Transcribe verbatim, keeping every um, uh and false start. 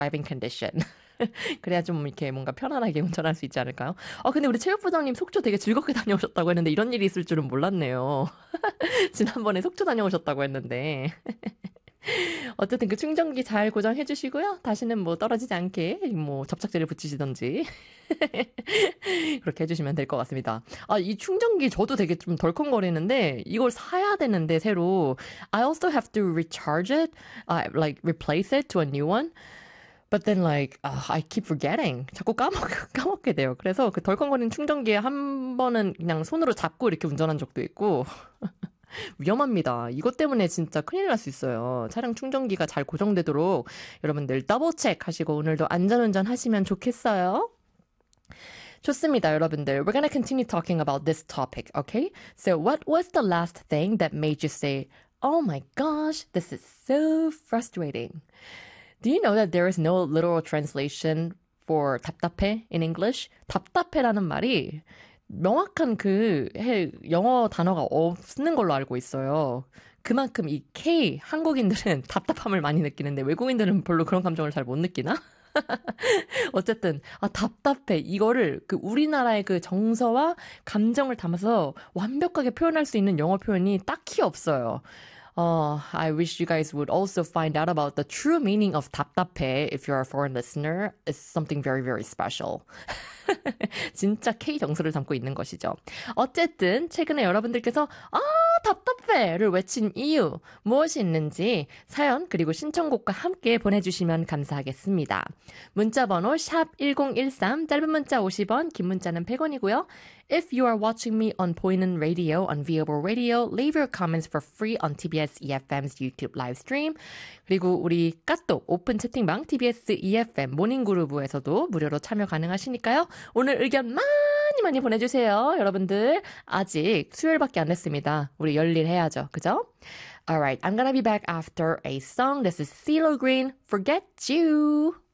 driving condition. 그래야 좀 이렇게 뭔가 편안하게 운전할 수 있지 않을까요? 아, 근데 우리 체육부장님 속초 되게 즐겁게 다녀오셨다고 했는데 이런 일이 있을 줄은 몰랐네요. 지난번에 속초 다녀오셨다고 했는데. 어쨌든 그 충전기 잘 고정해 주시고요. 다시는 뭐 떨어지지 않게 뭐 접착제를 붙이시던지 그렇게 해주시면 될 것 같습니다. 아, 이 충전기 저도 되게 좀 덜컹거리는데 이걸 사야 되는데 새로 I also have to recharge it, uh, like replace it to a new one. But then like uh, I keep forgetting. 자꾸 까먹 까먹게 돼요. 그래서 그 덜컹거리는 충전기에 한 번은 그냥 손으로 잡고 이렇게 운전한 적도 있고. 위험합니다. 이것 때문에 진짜 큰일 날 수 있어요. 차량 충전기가 잘 고정되도록 여러분들 더블 체크 하시고 오늘도 안전운전 하시면 좋겠어요. 좋습니다, 여러분들. We're gonna continue talking about this topic, okay? So what was the last thing that made you say, oh my gosh, this is so frustrating? Do you know that there is no literal translation for 답답해 in English? 답답해라는 말이 명확한 그 영어 단어가 없는 걸로 알고 있어요. 그만큼 이 K 한국인들은 답답함을 많이 느끼는데 외국인들은 별로 그런 감정을 잘 못 느끼나? 어쨌든 아 답답해 이거를 그 우리나라의 그 정서와 감정을 담아서 완벽하게 표현할 수 있는 영어 표현이 딱히 없어요. Uh, I wish you guys would also find out about the true meaning of 답답해 if you're a foreign listener. It's something very, very special. 진짜 K 정서를 담고 있는 것이죠. 어쨌든 최근에 여러분들께서 아 답답해를 외친 이유 무엇이 있는지 사연 그리고 신청곡과 함께 보내주시면 감사하겠습니다. 문자번호 샵 일공일삼 짧은 문자 오십 원 긴 문자는 백 원이고요. If you are watching me on 보이는 Radio on Viable Radio, leave your comments for free on 티비에스 이에프엠's YouTube live stream. 그리고 우리 까똑 오픈 채팅방 티비에스 이에프엠 모닝그루브에서도 무료로 참여 가능하시니까요. 오늘 의견 많이 많이 보내주세요. 여러분들 아직 수요일밖에 안 됐습니다. 우리 열일 해야죠. 그죠? Alright, I'm gonna be back after a song. This is CeeLo Green, Forget You.